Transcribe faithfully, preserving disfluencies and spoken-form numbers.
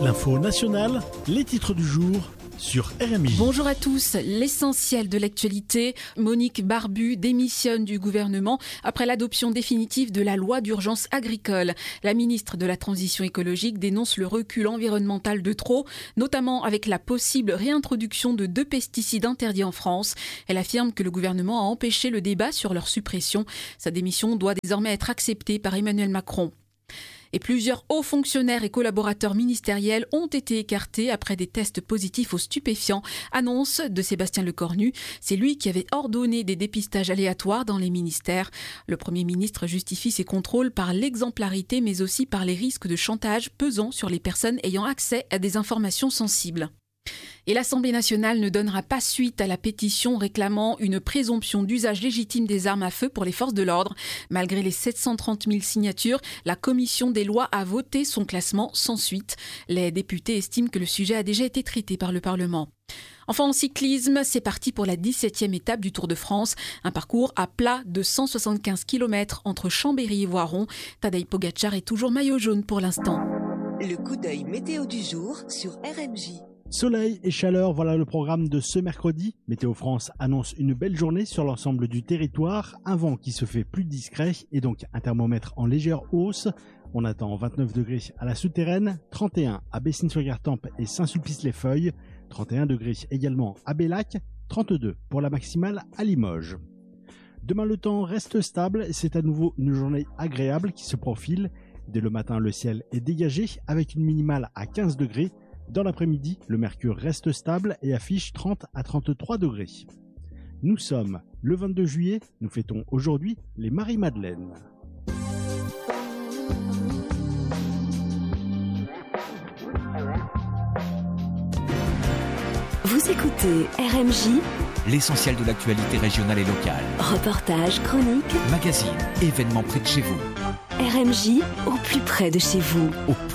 L'info nationale, les titres du jour sur R M J. Bonjour à tous. L'essentiel de l'actualité. Monique Barbu démissionne du gouvernement après l'adoption définitive de la loi d'urgence agricole. La ministre de la Transition écologique dénonce le recul environnemental de trop, notamment avec la possible réintroduction de deux pesticides interdits en France. Elle affirme que le gouvernement a empêché le débat sur leur suppression. Sa démission doit désormais être acceptée par Emmanuel Macron. Et plusieurs hauts fonctionnaires et collaborateurs ministériels ont été écartés après des tests positifs aux stupéfiants. Annonce de Sébastien Lecornu. C'est lui qui avait ordonné des dépistages aléatoires dans les ministères. Le Premier ministre justifie ces contrôles par l'exemplarité, mais aussi par les risques de chantage pesant sur les personnes ayant accès à des informations sensibles. Et l'Assemblée nationale ne donnera pas suite à la pétition réclamant une présomption d'usage légitime des armes à feu pour les forces de l'ordre. Malgré les sept cent trente mille signatures, la commission des lois a voté son classement sans suite. Les députés estiment que le sujet a déjà été traité par le Parlement. Enfin, en cyclisme, c'est parti pour la dix-septième étape du Tour de France. Un parcours à plat de cent soixante-quinze kilomètres entre Chambéry et Voiron. Tadej Pogacar est toujours maillot jaune pour l'instant. Le coup d'œil météo du jour sur R M J. Soleil et chaleur, voilà le programme de ce mercredi. Météo France annonce une belle journée sur l'ensemble du territoire. Un vent qui se fait plus discret et donc un thermomètre en légère hausse. On attend vingt-neuf degrés à la souterraine, trente et un à Bessines-sur-Gartempe et Saint-Sulpice-les-Feuilles, trente et un degrés également à Bellac, trente-deux pour la maximale à Limoges. Demain, le temps reste stable et c'est à nouveau une journée agréable qui se profile. Dès le matin, le ciel est dégagé avec une minimale à quinze degrés. Dans l'après-midi, le mercure reste stable et affiche trente à trente-trois degrés. Nous sommes le vingt-deux juillet, nous fêtons aujourd'hui les Marie-Madeleine. Vous écoutez R M J, l'essentiel de l'actualité régionale et locale. Reportages, chroniques, Magazines, événements près de chez vous. R M J au plus près de chez vous. Au